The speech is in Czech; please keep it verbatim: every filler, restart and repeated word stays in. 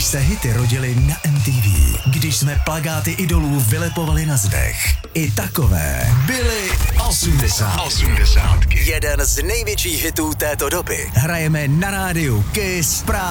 když se hity rodily na M T V, když jsme plakáty idolů vylepovali na zdech. I takové byly osmdesátky. Jeden z největších hitů této doby hrajeme na rádiu Kiss právě